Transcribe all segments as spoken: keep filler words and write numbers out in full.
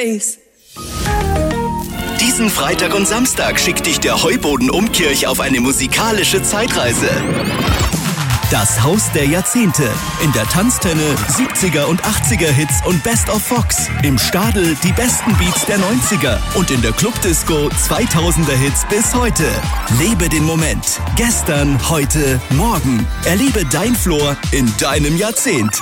face. Diesen Freitag und Samstag schickt dich der Heuboden Umkirch auf eine musikalische Zeitreise. Das Haus der Jahrzehnte. In der Tanztenne siebziger und achtziger Hits und Best of Fox. Im Stadel die besten Beats der neunziger. Und in der Clubdisco zweitausender Hits bis heute. Lebe den Moment. Gestern, heute, morgen. Erlebe dein Flor in deinem Jahrzehnt.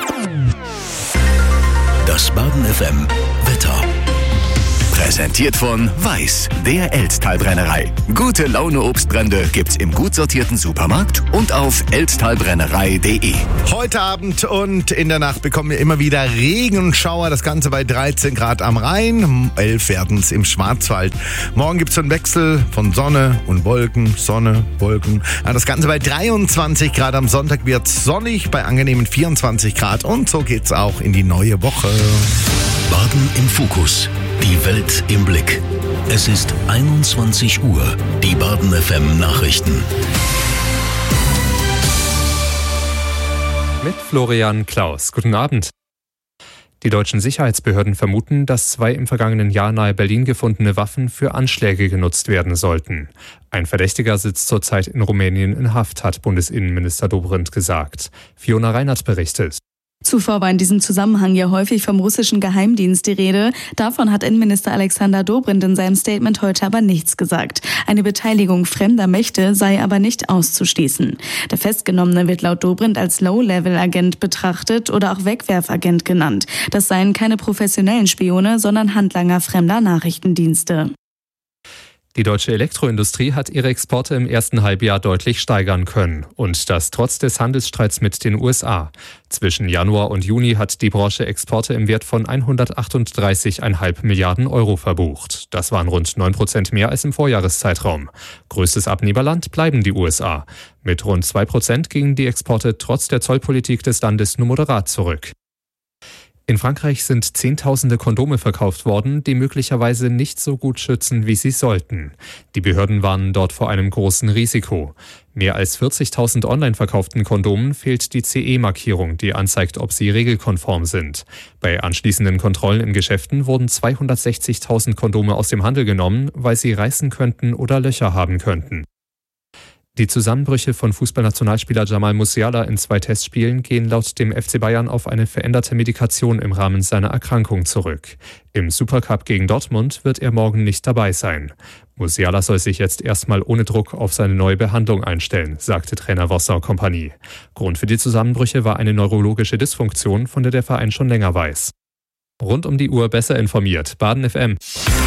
Das Baden F M Wetter. Präsentiert von Weiß, der Elztal-Brennerei. Gute Laune Obstbrände gibt's im gut sortierten Supermarkt und auf elztalbrennerei punkt de. Heute Abend und in der Nacht bekommen wir immer wieder Regenschauer. Das Ganze bei dreizehn Grad am Rhein, elf werden's im Schwarzwald. Morgen gibt's so einen Wechsel von Sonne und Wolken, Sonne, Wolken. Das Ganze bei dreiundzwanzig Grad. Am Sonntag wird's sonnig bei angenehmen vierundzwanzig Grad. Und so geht's auch in die neue Woche. Baden im Fokus. Die Welt im Blick. Es ist einundzwanzig Uhr. Die Baden F M Nachrichten. Mit Florian Klaus. Guten Abend. Die deutschen Sicherheitsbehörden vermuten, dass zwei im vergangenen Jahr nahe Berlin gefundene Waffen für Anschläge genutzt werden sollten. Ein Verdächtiger sitzt zurzeit in Rumänien in Haft, hat Bundesinnenminister Dobrindt gesagt. Fiona Reinhardt berichtet. Zuvor war in diesem Zusammenhang ja häufig vom russischen Geheimdienst die Rede. Davon hat Innenminister Alexander Dobrindt in seinem Statement heute aber nichts gesagt. Eine Beteiligung fremder Mächte sei aber nicht auszuschließen. Der Festgenommene wird laut Dobrindt als Low-Level-Agent betrachtet oder auch Wegwerfagent genannt. Das seien keine professionellen Spione, sondern Handlanger fremder Nachrichtendienste. Die deutsche Elektroindustrie hat ihre Exporte im ersten Halbjahr deutlich steigern können. Und das trotz des Handelsstreits mit den U S A. Zwischen Januar und Juni hat die Branche Exporte im Wert von hundertachtunddreißig Komma fünf Milliarden Euro verbucht. Das waren rund neun Prozent mehr als im Vorjahreszeitraum. Größtes Abnehmerland bleiben die U S A. Mit rund zwei Prozent gingen die Exporte trotz der Zollpolitik des Landes nur moderat zurück. In Frankreich sind Zehntausende Kondome verkauft worden, die möglicherweise nicht so gut schützen, wie sie sollten. Die Behörden warnen dort vor einem großen Risiko. Mehr als vierzigtausend online verkauften Kondomen fehlt die C E-Markierung, die anzeigt, ob sie regelkonform sind. Bei anschließenden Kontrollen in Geschäften wurden zweihundertsechzigtausend Kondome aus dem Handel genommen, weil sie reißen könnten oder Löcher haben könnten. Die Zusammenbrüche von Fußballnationalspieler Jamal Musiala in zwei Testspielen gehen laut dem F C Bayern auf eine veränderte Medikation im Rahmen seiner Erkrankung zurück. Im Supercup gegen Dortmund wird er morgen nicht dabei sein. Musiala soll sich jetzt erstmal ohne Druck auf seine neue Behandlung einstellen, sagte Trainer Vincent Kompany. Grund für die Zusammenbrüche war eine neurologische Dysfunktion, von der der Verein schon länger weiß. Rund um die Uhr besser informiert. Baden F M.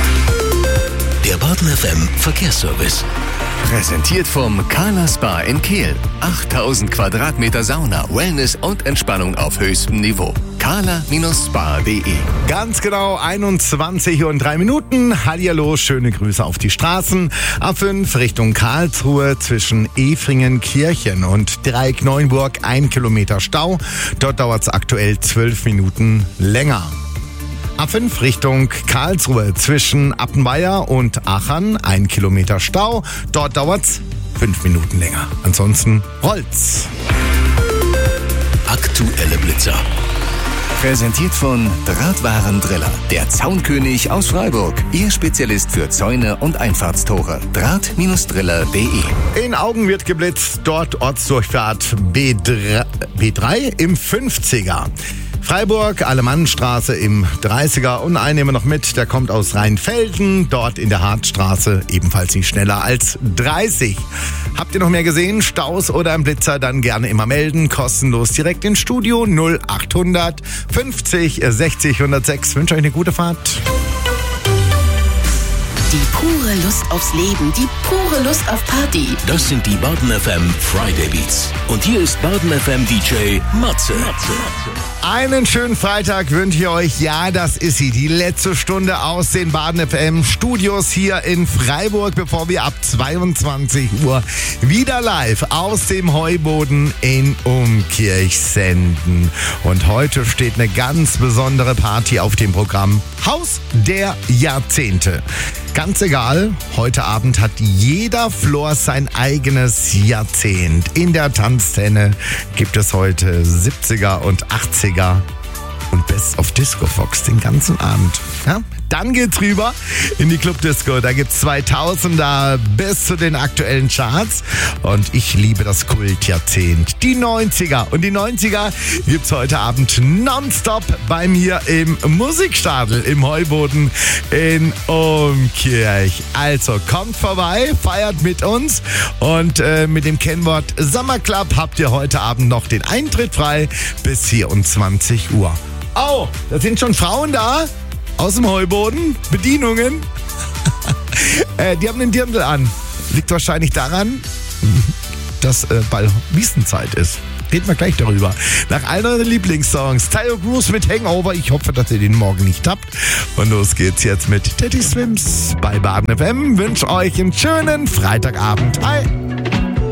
Der Baden F M Verkehrsservice. Präsentiert vom Kala Spa in Kehl. achttausend Quadratmeter Sauna, Wellness und Entspannung auf höchstem Niveau. kala Spa punkt de. Ganz genau, einundzwanzig Uhr und drei Minuten. Hallihallo, schöne Grüße auf die Straßen. A fünf Richtung Karlsruhe zwischen Efringen-Kirchen und Dreieck-Neuenburg ein Kilometer Stau. Dort dauert es aktuell zwölf Minuten länger. A fünf Richtung Karlsruhe zwischen Appenweier und Aachen, ein Kilometer Stau. Dort dauert's fünf Minuten länger. Ansonsten rollt's. Aktuelle Blitzer. Präsentiert von Drahtwarendriller, der Zaunkönig aus Freiburg. Ihr Spezialist für Zäune und Einfahrtstore. Draht Driller punkt de. In Augen wird geblitzt, dort Ortsdurchfahrt B drei im fünfziger. Freiburg, Alemannenstraße im dreißiger und einen nehmen wir noch mit, der kommt aus Rheinfelden, dort in der Hartstraße ebenfalls nicht schneller als dreißig. Habt ihr noch mehr gesehen? Staus oder ein Blitzer? Dann gerne immer melden, kostenlos direkt ins Studio null achthundert fünfzig sechzig hundertsechs. Ich wünsche euch eine gute Fahrt. Die pure Lust aufs Leben, die pure Lust auf Party. Das sind die Baden F M Friday Beats. Und hier ist Baden F M D J Matze. Einen schönen Freitag wünsche ich euch. Ja, das ist sie, die letzte Stunde aus den Baden F M Studios hier in Freiburg, bevor wir ab zweiundzwanzig Uhr wieder live aus dem Heuboden in Umkirch senden. Und heute steht eine ganz besondere Party auf dem Programm. Haus der Jahrzehnte. Ganz egal, heute Abend hat jeder Flor sein eigenes Jahrzehnt. In der Tanzszene gibt es heute siebziger und achtziger und Best of Disco Fox den ganzen Abend. Ja? Dann geht's rüber in die Club Disco. Da gibt's zweitausender bis zu den aktuellen Charts. Und ich liebe das Kultjahrzehnt. Die neunziger. Und die neunziger gibt's heute Abend nonstop bei mir im Musikstadel im Heuboden in Umkirch. Also kommt vorbei, feiert mit uns. Und äh, mit dem Kennwort Summer Club habt ihr heute Abend noch den Eintritt frei bis vierundzwanzig Uhr. Oh, da sind schon Frauen da. Aus dem Heuboden, Bedienungen. äh, die haben den Dirndl an. Liegt wahrscheinlich daran, dass äh, bald Wiesenzeit ist. Reden wir gleich darüber. Nach all euren Lieblingssongs. Tayo Cruz mit Hangover. Ich hoffe, dass ihr den morgen nicht habt. Und los geht's jetzt mit Teddy Swims bei Baden F M. Wünsche euch einen schönen Freitagabend. Hi!